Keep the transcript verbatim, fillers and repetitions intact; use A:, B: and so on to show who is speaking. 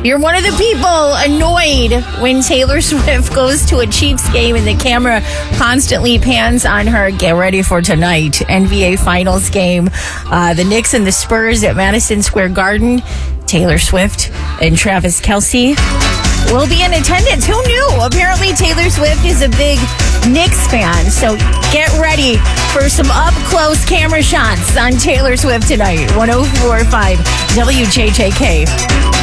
A: You're one of the people annoyed when Taylor Swift goes to a Chiefs game and the camera constantly pans on her. Get ready for tonight, N B A Finals game. Uh, the Knicks and the Spurs at Madison Square Garden. Taylor Swift and Travis Kelce will be in attendance. Who knew? Apparently Taylor Swift is a big Knicks fan. So get ready for some up-close camera shots on Taylor Swift tonight. one oh four point five W J J K.